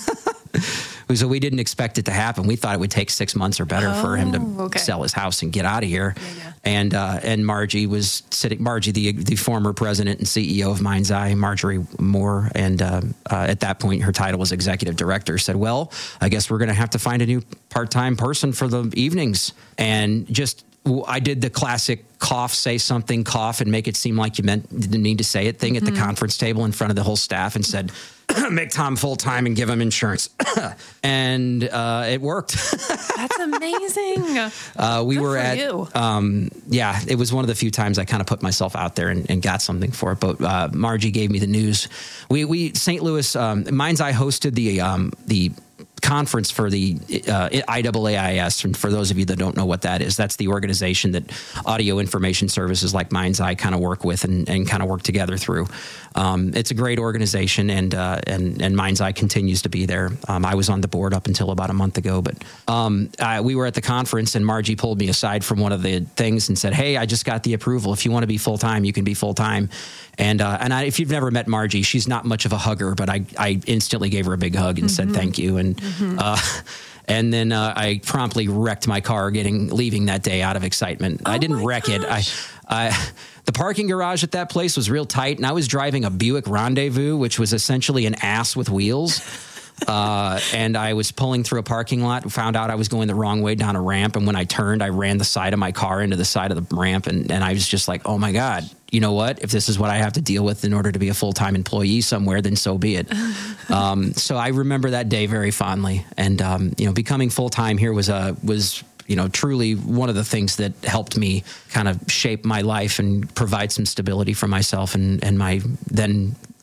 So we didn't expect it to happen. We thought it would take six months or better oh, for him to okay. sell his house and get out of here. Yeah, yeah. And uh, and Margie was sitting. Margie, the the former president and C E O of Mind's Eye, Marjorie Moore, and uh, uh, at that point her title was executive director. Said, "Well, I guess we're going to have to find a new part-time person for the evenings." And just I did the classic cough, say something, cough, and make it seem like you meant didn't need to say it thing mm-hmm. at the conference table in front of the whole staff, and said, "Make Tom full time and give him insurance," and uh, it worked. That's amazing. Uh, we Good were for at, you. Um, yeah, it was one of the few times I kind of put myself out there and, and got something for it. But uh, Margie gave me the news. We, we Saint Louis, um, Mind's Eye hosted the um, the. conference for the uh, I A A I S, and for those of you that don't know what that is, that's the organization that audio information services like Mind's Eye kind of work with and, and kind of work together through. Um, it's a great organization, and uh, and and Mind's Eye continues to be there. Um, I was on the board up until about a month ago, but um, I, we were at the conference, and Margie pulled me aside from one of the things and said, "Hey, I just got the approval. If you want to be full time, you can be full time." And uh, and I, if you've never met Margie, she's not much of a hugger, but I, I instantly gave her a big hug and mm-hmm. said thank you. And mm-hmm. uh, and then uh, I promptly wrecked my car getting leaving that day out of excitement. Oh I didn't wreck gosh. it. I, I the parking garage at that place was real tight, and I was driving a Buick Rendezvous, which was essentially an ass with wheels. Uh, and I was pulling through a parking lot, found out I was going the wrong way down a ramp. And when I turned, I ran the side of my car into the side of the ramp. And, and I was just like, oh my God, you know what? If this is what I have to deal with in order to be a full-time employee somewhere, then so be it. um, so I remember that day very fondly. And, um, you know, becoming full-time here was a, was, you know, truly one of the things that helped me kind of shape my life and provide some stability for myself and, and my then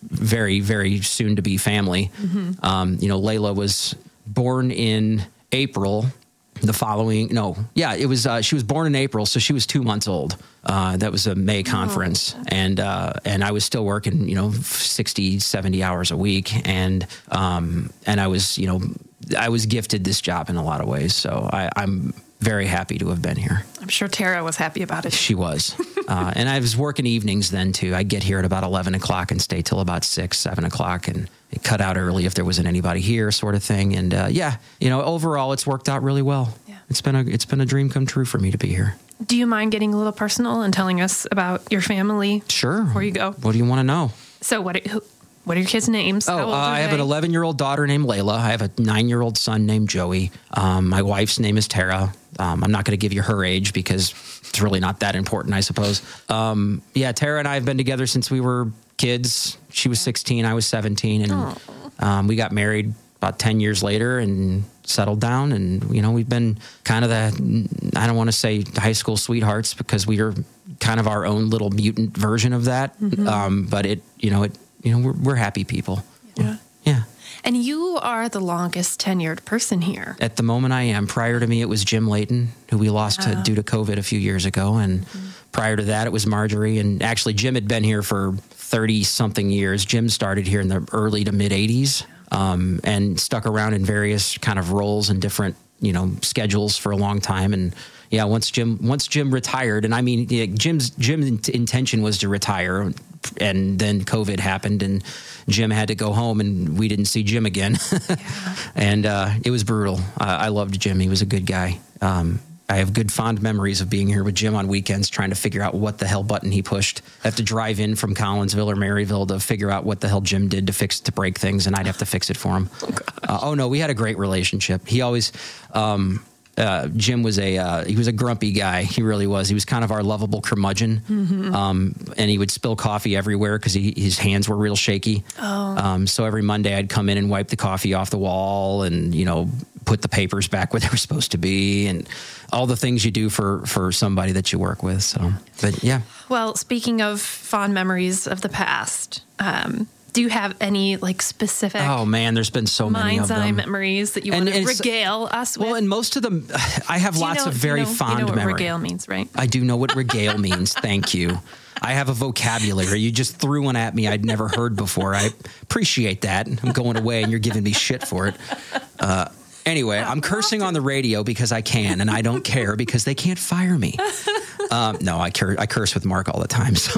very, very soon to be family. Mm-hmm. Um, you know, Layla was born in April. The following, no, yeah, it was. Uh, she was born in April, so she was two months old. Uh, that was a May conference, oh. and uh, and I was still working, you know, sixty, seventy hours a week, and um, and I was, you know, I was gifted this job in a lot of ways. So I, I'm very happy to have been here. I'm sure Tara was happy about it. She was, uh, and I was working evenings then too. I'd get here at about eleven o'clock and stay till about six, seven o'clock, and cut out early if there wasn't anybody here, sort of thing. And uh, yeah, you know, overall, it's worked out really well. Yeah. It's been a it's been a dream come true for me to be here. Do you mind getting a little personal and telling us about your family? Sure. Before you go, what do you want to know? So what? Who, what are your kids' names? Oh, uh, I have an eleven-year-old daughter named Layla. I have a nine-year-old son named Joey. Um, my wife's name is Tara. Um, I'm not going to give you her age because it's really not that important, I suppose. Um, yeah, Tara and I have been together since we were kids. She was sixteen, I was seventeen, and um, we got married about ten years later and settled down. And, you know, we've been kind of the, I don't want to say high school sweethearts because we are kind of our own little mutant version of that. Mm-hmm. Um, but it, you know, it, you know, we're, we're happy people. Yeah. Yeah. And you are the longest tenured person here. At the moment I am. Prior to me, it was Jim Layton, who we lost to, due to COVID a few years ago. And mm-hmm. prior to that, it was Marjorie. And actually, Jim had been here for thirty-something years. Jim started here in the early to mid-eighties um, and stuck around in various kind of roles and different, you know, schedules for a long time. And yeah, once Jim once Jim retired, and I mean, yeah, Jim's Jim's intention was to retire, and then COVID happened, and Jim had to go home, and we didn't see Jim again. yeah. And uh, it was brutal. Uh, I loved Jim. He was a good guy. Um, I have good fond memories of being here with Jim on weekends, trying to figure out what the hell button he pushed. I have to drive in from Collinsville or Maryville to figure out what the hell Jim did to fix to break things, and I'd have to fix it for him. Oh, uh, oh no, we had a great relationship. He always. Um, Uh, Jim was a uh, he was a grumpy guy. He really was. He was kind of our lovable curmudgeon, mm-hmm. um, and he would spill coffee everywhere because his hands were real shaky. Oh. Um, so every Monday I'd come in and wipe the coffee off the wall, and you know put the papers back where they were supposed to be, and all the things you do for for somebody that you work with. So, but yeah. Well, speaking of fond memories of the past. Um, Do you have any like specific? Oh man, there's been so many of them. Mind's eye memories that you and, want to and regale us with. Well, and most of them, I have lots know, of very you know, fond memories. You know what memory. regale means, right? I do know what regale means. Thank you. I have a vocabulary. You just threw one at me I'd never heard before. I appreciate that. I'm going away, and you're giving me shit for it. Uh, Anyway, I'm cursing on the radio because I can, and I don't care because they can't fire me. Um, no, I, cur- I curse with Mark all the time. So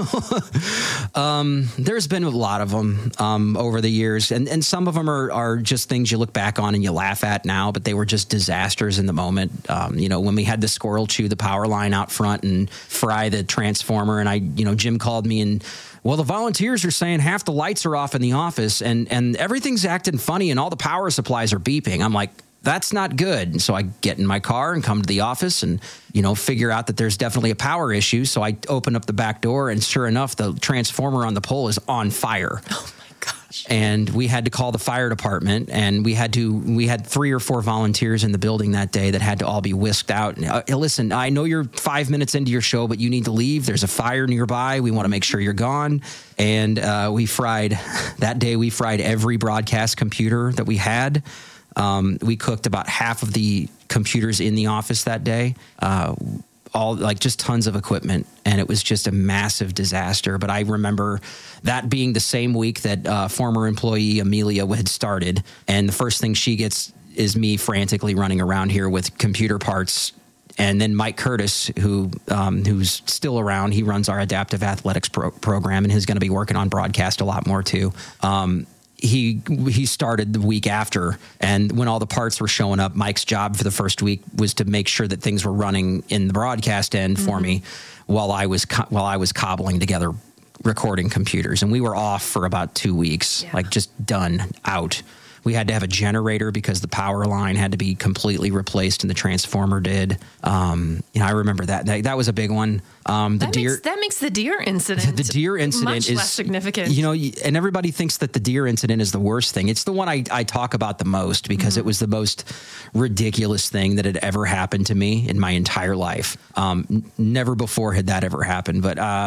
um, there's been a lot of them um, over the years, and, and some of them are, are just things you look back on and you laugh at now, but they were just disasters in the moment. Um, you know, when we had the squirrel chew the power line out front and fry the transformer, and I, you know, Jim called me and, well, the volunteers are saying half the lights are off in the office and, and everything's acting funny and all the power supplies are beeping. I'm like, that's not good. And so I get in my car and come to the office and, you know, figure out that there's definitely a power issue. So I open up the back door and sure enough, the transformer on the pole is on fire. Oh my gosh. And we had to call the fire department, and we had to, we had three or four volunteers in the building that day that had to all be whisked out. Uh, listen, I know you're five minutes into your show, but you need to leave. There's a fire nearby. We want to make sure you're gone. And uh, we fried, that day we fried every broadcast computer that we had. Um, we cooked about half of the computers in the office that day, uh, all like just tons of equipment. And it was just a massive disaster. But I remember that being the same week that uh, former employee Amelia had started. And the first thing she gets is me frantically running around here with computer parts. And then Mike Curtis, who um, who's still around, he runs our adaptive athletics pro- program and he's going to be working on broadcast a lot more too. Um, He he started the week after, and when all the parts were showing up, Mike's job for the first week was to make sure that things were running in the broadcast end for mm-hmm. me, while I was co- while I was cobbling together recording computers, and we were off for about two weeks, yeah. like just done out. We had to have a generator because the power line had to be completely replaced, and the transformer did. Um, you know, I remember that. That, that was a big one. Um, the that, deer makes, that makes the deer incident the deer incident much is less significant. You know, and everybody thinks that the deer incident is the worst thing. It's the one I, I talk about the most because mm-hmm. it was the most ridiculous thing that had ever happened to me in my entire life. Um, n- never before had that ever happened. But um,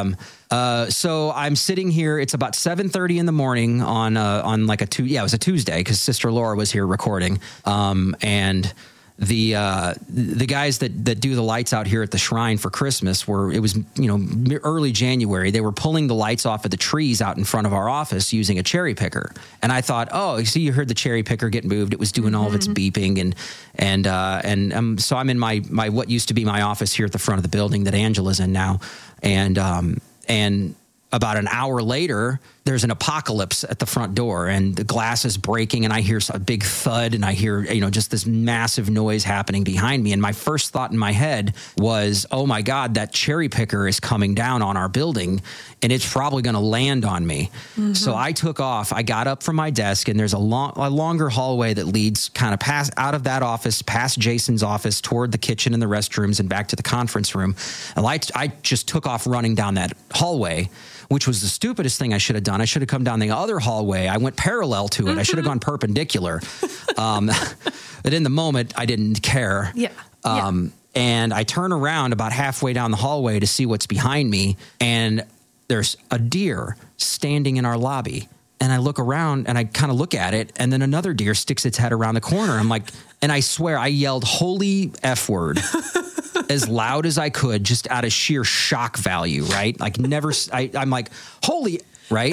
Uh, so I'm sitting here. It's about seven thirty in the morning on uh, on like a two. Yeah, it was a Tuesday because Sister Laura was here recording. Um, and the uh, the guys that that do the lights out here at the shrine for Christmas were. It was you know early January. They were pulling the lights off of the trees out in front of our office using a cherry picker. And I thought, oh, you see, you heard the cherry picker get moved. It was doing all of its beeping and and uh, and um, so I'm in my my what used to be my office here at the front of the building that Angela's in now, and. Um, And about an hour later, there's an apocalypse at the front door, and the glass is breaking, and I hear a big thud, and I hear, you know, just this massive noise happening behind me. And my first thought in my head was, oh my God, that cherry picker is coming down on our building, and it's probably going to land on me. Mm-hmm. So I took off. I got up from my desk, and there's a, long, a longer hallway that leads kind of past out of that office, past Jason's office, toward the kitchen and the restrooms, and back to the conference room. And I, I just took off running down that hallway, which was the stupidest thing I should have done. I should have come down the other hallway. I went parallel to it. I should have gone perpendicular. Um, but in the moment, I didn't care. Yeah. Um, yeah. And I turn around about halfway down the hallway to see what's behind me, and there's a deer standing in our lobby. And I look around, and I kind of look at it, and then another deer sticks its head around the corner. I'm like, and I swear I yelled, holy F word. As loud as I could, just out of sheer shock value, right? Like never, I, I'm like, holy, right?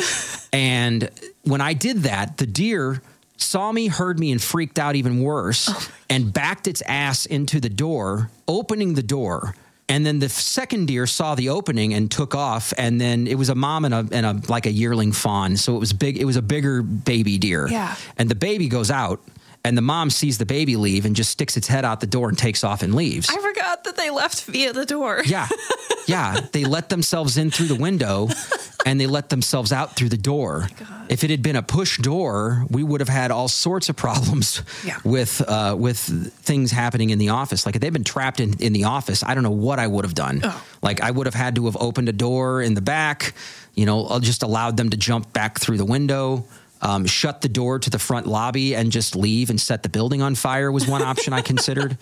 And when I did that, the deer saw me, heard me, and freaked out even worse, oh and backed its ass into the door, opening the door. And then the second deer saw the opening and took off. And then it was a mom and a, and a like a yearling fawn. So it was big. It was a bigger baby deer. Yeah. And the baby goes out. And the mom sees the baby leave and just sticks its head out the door and takes off and leaves. I forgot that they left via the door. Yeah. Yeah. They let themselves in through the window and they let themselves out through the door. Oh, if it had been a push door, we would have had all sorts of problems yeah. with uh, with things happening in the office. Like if they'd been trapped in, in the office, I don't know what I would have done. Oh. Like I would have had to have opened a door in the back, you know, just allowed them to jump back through the window. Um, shut the door to the front lobby and just leave and set the building on fire was one option I considered.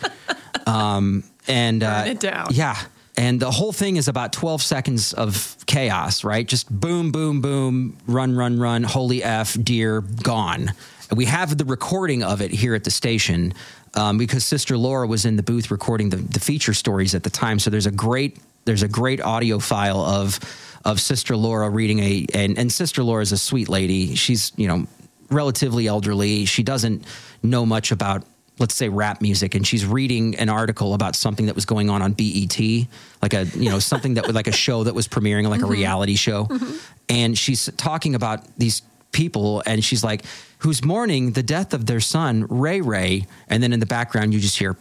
Um, and uh, burn it down. Yeah. And the whole thing is about twelve seconds of chaos, right? Just boom, boom, boom, run, run, run, holy F, deer, gone. And we have the recording of it here at the station um, because Sister Laura was in the booth recording the, the feature stories at the time. So there's a great there's a great audio file of of Sister Laura reading a, and, and Sister Laura is a sweet lady. She's, you know, relatively elderly. She doesn't know much about, let's say, rap music. And she's reading an article about something that was going on on B E T, like a, you know, something that was like a show that was premiering, like mm-hmm. a reality show. Mm-hmm. And she's talking about these people and she's like, who's mourning the death of their son, Ray Ray. And then in the background, you just hear,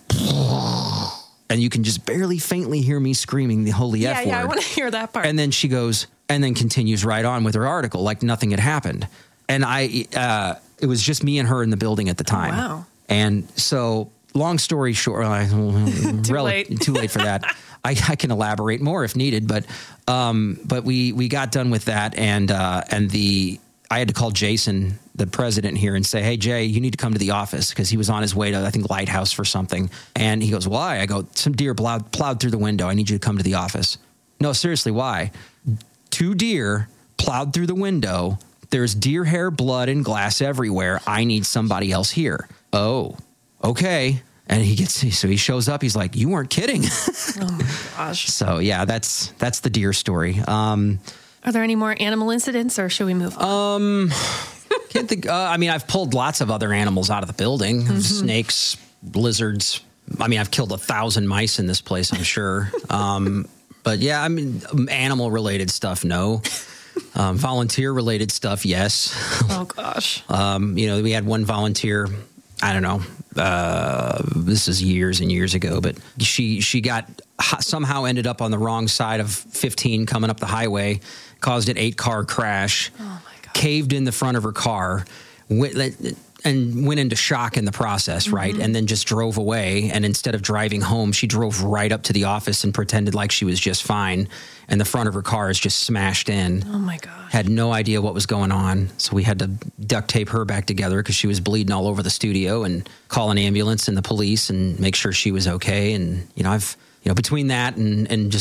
and you can just barely faintly hear me screaming the holy yeah, F word. Yeah, I want to hear that part. And then she goes, and then continues right on with her article like nothing had happened. And I, uh, it was just me and her in the building at the time. Oh, wow. And so, long story short, uh, too, rel- late. too late for that. I, I can elaborate more if needed, but um, but we we got done with that, and uh, and the I had to call Jason, the president here, and say, hey, Jay, you need to come to the office because he was on his way to, I think, Lighthouse for something. And he goes, why? I go, some deer plowed, plowed through the window. I need you to come to the office. No, seriously, why? Two deer plowed through the window. There's deer hair, blood, and glass everywhere. I need somebody else here. Oh, okay. And he gets, so he shows up. He's like, you weren't kidding. Oh, my gosh. So, yeah, that's that's the deer story. Um Are there any more animal incidents, or should we move on? Um, can't think. Uh, I mean, I've pulled lots of other animals out of the building: mm-hmm. snakes, lizards. I mean, I've killed a thousand mice in this place, I'm sure. um, but yeah, I mean, animal-related stuff, no. Um, volunteer-related stuff, yes. Oh gosh. um, you know, we had one volunteer. I don't know. Uh, this is years and years ago, but she she got somehow ended up on the wrong side of fifteen coming up the highway, caused an eight car crash, oh my God. Caved in the front of her car, went, and went into shock in the process, right? Mm-hmm. And then just drove away. And instead of driving home, she drove right up to the office and pretended like she was just fine. And the front of her car is just smashed in. Oh, my God. Had no idea what was going on. So we had to duct tape her back together because she was bleeding all over the studio, and call an ambulance and the police and make sure she was okay. And, you know, I've, you know, between that and, and just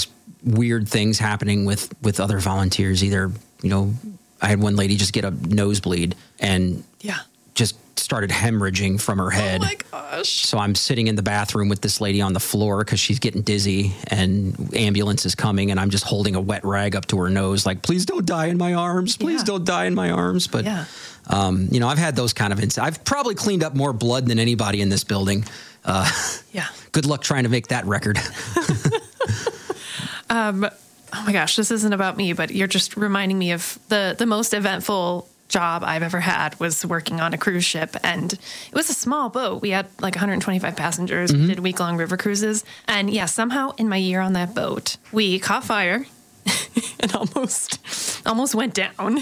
weird things happening with, with other volunteers. Either, you know, I had one lady just get a nosebleed and yeah. just started hemorrhaging from her head. Oh my gosh. So I'm sitting in the bathroom with this lady on the floor because she's getting dizzy and ambulance is coming and I'm just holding a wet rag up to her nose like, please don't die in my arms. Please Yeah. don't die in my arms. But, Yeah. um, you know, I've had those kind of incidents. I've probably cleaned up more blood than anybody in this building. Uh, Yeah. Good luck trying to make that record. Um, oh my gosh, this isn't about me, but you're just reminding me of the, the most eventful job I've ever had was working on a cruise ship. And it was a small boat. We had like one hundred twenty-five passengers. Mm-hmm. We did week long river cruises. And yeah, somehow in my year on that boat, we caught fire and almost, almost went down.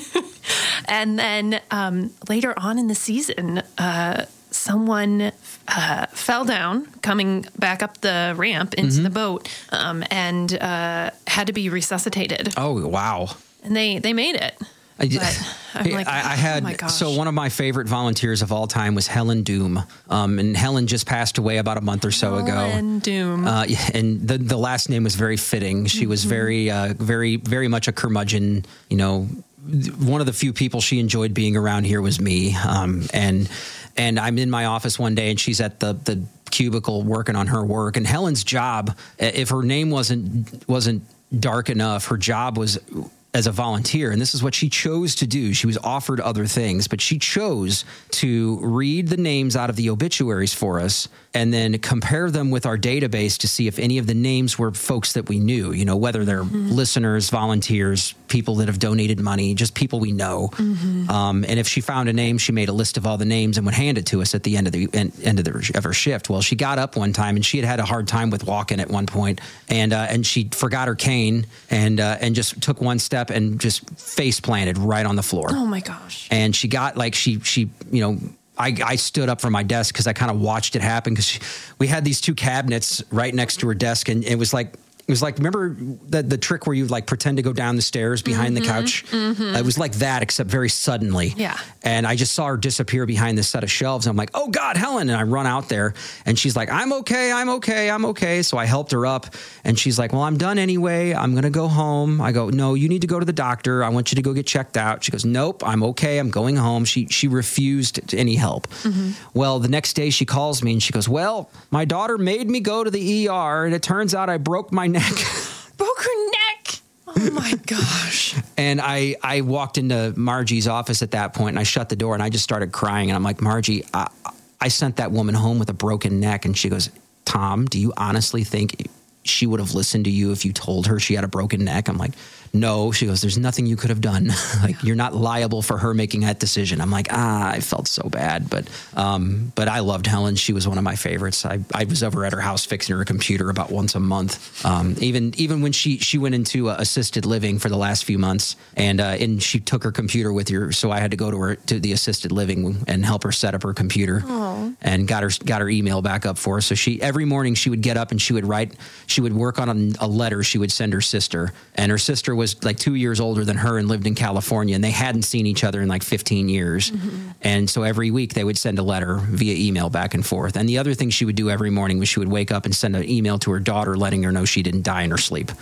And then um, later on in the season, uh, someone uh, fell down coming back up the ramp into Mm-hmm. the boat um, and uh, had to be resuscitated. Oh, wow. And they, they made it. I, But I'm like, I, I had oh my gosh. so one of my favorite volunteers of all time was Helen Doom, um, and Helen just passed away about a month or so ago. Helen Doom. Uh, yeah, and the the last name was very fitting. She was very, uh, very, very much a curmudgeon. You know, one of the few people she enjoyed being around here was me. Um, and and I'm in my office one day, and she's at the the cubicle working on her work. And Helen's job, if her name wasn't wasn't dark enough, her job was as a volunteer, and this is what she chose to do. She was offered other things, but she chose to read the names out of the obituaries for us and then compare them with our database to see if any of the names were folks that we knew, you know, whether they're mm-hmm. listeners, volunteers, people that have donated money, just people we know. Mm-hmm. Um, and if she found a name, she made a list of all the names and would hand it to us at the end of the end, end of, the, of her shift. Well, she got up one time and she had had a hard time with walking at one point, and uh, and she forgot her cane and uh, and just took one step and just face planted right on the floor. Oh my gosh. And she got like, she, she, you know, I, I stood up from my desk because I kind of watched it happen because we had these two cabinets right next to her desk, and it was like, it was like, remember the, the trick where you like pretend to go down the stairs behind mm-hmm, the couch? Mm-hmm. It was like that, except very suddenly. Yeah. And I just saw her disappear behind this set of shelves. I'm like, oh God, Helen. And I run out there and she's like, I'm okay. I'm okay. I'm okay. So I helped her up and she's like, well, I'm done anyway. I'm going to go home. I go, no, you need to go to the doctor. I want you to go get checked out. She goes, nope, I'm okay. I'm going home. She, she refused any help. Mm-hmm. Well, the next day she calls me and she goes, well, my daughter made me go to the E R and it turns out I broke my neck. Broke her neck. Oh my gosh. And I, I walked into Margie's office at that point and I shut the door and I just started crying. And I'm like, Margie, I, I sent that woman home with a broken neck. And she goes, Tom, do you honestly think she would have listened to you if you told her she had a broken neck? I'm like, no. She goes, there's nothing you could have done. Like, yeah. You're not liable for her making that decision. I'm like, ah, I felt so bad. But um, but I loved Helen. She was one of my favorites. I, I was over at her house fixing her computer about once a month. Um, even even when she, she went into uh, assisted living for the last few months, and uh, and she took her computer with her, so I had to go to her to the assisted living and help her set up her computer. Aww. And got her got her email back up for her. So she every morning she would get up and she would write, she would work on a, a letter she would send her sister, and her sister was like two years older than her and lived in California, and they hadn't seen each other in like fifteen years. Mm-hmm. And so every week they would send a letter via email back and forth. And the other thing she would do every morning was she would wake up and send an email to her daughter letting her know she didn't die in her sleep.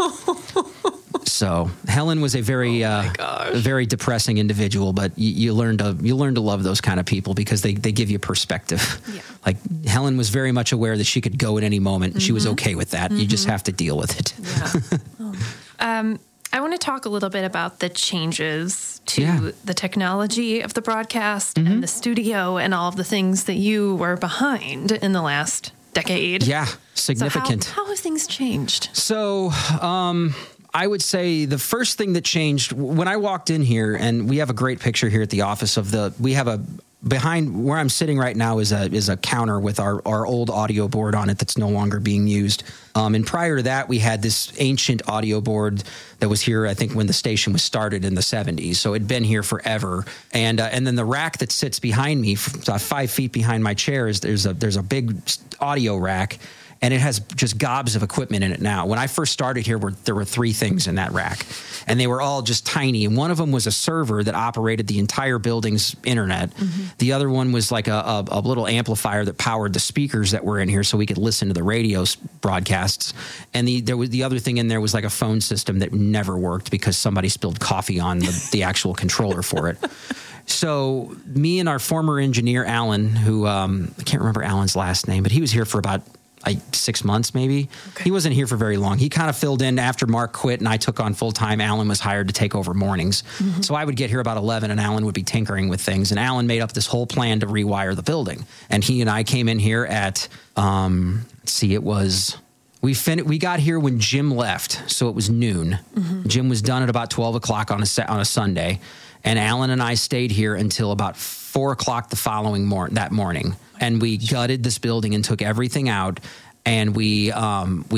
So Helen was a very, oh uh, very depressing individual, but you, you learn to you learn to love those kind of people because they, they give you perspective. Yeah. Like Helen was very much aware that she could go at any moment, and mm-hmm. she was okay with that. Mm-hmm. You just have to deal with it. Yeah. oh. um, I want to talk a little bit about the changes to yeah. the technology of the broadcast mm-hmm. and the studio and all of the things that you were behind in the last decade. Yeah, significant. So how, how have things changed? So, um, I would say the first thing that changed when I walked in here, and we have a great picture here at the office of the, we have a, behind where I'm sitting right now is a is a counter with our, our old audio board on it that's no longer being used. Um, and prior to that, we had this ancient audio board that was here, I think, when the station was started in the seventies. So it'd been here forever. And uh, and then the rack that sits behind me, uh, five feet behind my chair, is there's a there's a big audio rack. and it has just gobs of equipment in it now. When I first started here, were, there were three things in that rack, and they were all just tiny. And one of them was a server that operated the entire building's internet. Mm-hmm. The other one was like a, a, a little amplifier that powered the speakers that were in here so we could listen to the radio broadcasts. And the there was the other thing in there was like a phone system that never worked because somebody spilled coffee on the, the actual controller for it. So me and our former engineer, Alan, who um, I can't remember Alan's last name, but he was here for about like six months maybe. Okay. He wasn't here for very long. He kind of filled in after Mark quit and I took on full time. Alan was hired to take over mornings. Mm-hmm. So I would get here about eleven and Alan would be tinkering with things. And Alan made up this whole plan to rewire the building. And he and I came in here at, um, let's see, it was... We fin- we got here when Jim left, so it was noon. Mm-hmm. Jim was done at about twelve o'clock on a sa- on a Sunday, and Alan and I stayed here until about four o'clock the following mor- that morning. And we gutted this building and took everything out, and we um, we